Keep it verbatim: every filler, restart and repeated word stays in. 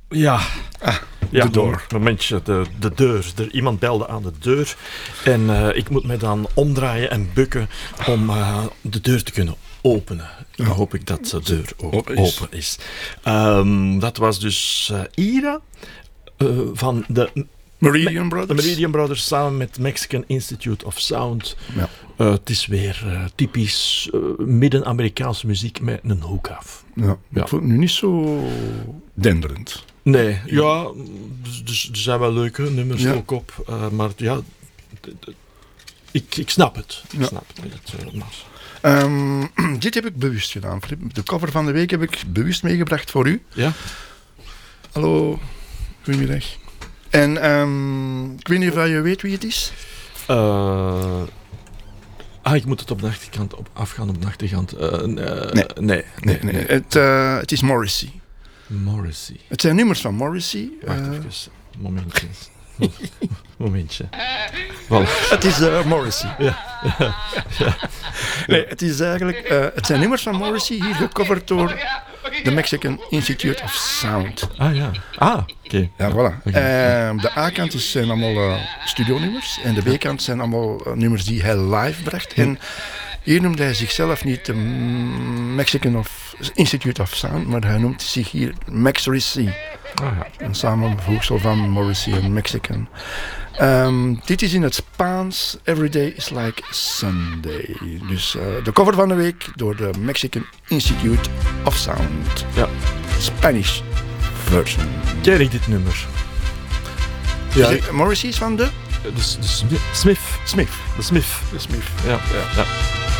Ja. Ah, ja, de door. Momentje, de, de deur. Er, iemand belde aan de deur. En uh, ik moet me dan omdraaien en bukken om uh, de deur te kunnen openen. Dan ja. hoop ik dat de deur ook open is. Open is. Um, dat was dus uh, Ira uh, van de... Meridian Brothers. De Meridian Brothers samen met Mexican Institute of Sound. Ja. Uh, het is weer uh, typisch uh, midden-Amerikaanse muziek met een hoek af. Ja, ja. Ik vond het nu niet zo denderend. Nee, ja, dus, er zijn wel leuke nummers ja. ook op. Uh, maar ja, d- d- ik, ik snap het. Ik ja. snap het. Uh, maar. Um, dit heb ik bewust gedaan, Flip. De cover van de week heb ik bewust meegebracht voor u. Ja. Hallo, goedemiddag. En um, ik weet niet of je weet wie het is. Uh, ah, ik moet het op de achterkant op, afgaan op de achterkant. Uh, uh, nee. Nee, nee, nee, nee. nee. Het, uh, het is Morrissey. Morrissey. Het zijn nummers van Morrissey. Wacht uh, even, momentje. Momentje. Voilà. Het is uh, Morrissey. Ja. Ja. Ja. Nee, het is eigenlijk... Uh, het zijn nummers van Morrissey, hier gecoverd door de Mexican Institute of Sound. Ah ja. Ah, oké. Okay. Ja, voilà. Okay. Uh, de A-kant is, zijn allemaal uh, studionummers en de B-kant zijn allemaal uh, nummers die hij live bracht. Hm. En hier noemde hij zichzelf niet de Mexican of Institute of Sound, maar hij noemt zich hier Maxrissey. Ah, ja. Een samenvoegsel van Morrissey en Mexican. Um, dit is in het Spaans. Every day is like Sunday. Dus uh, de cover van de week door de Mexican Institute of Sound. Ja. Spanish version. Ken ik dit nummer? Ja. Is Morrissey is van de? De, de Smith. Smith. Smith. De Smith. De Smith. Ja. Ja. Ja.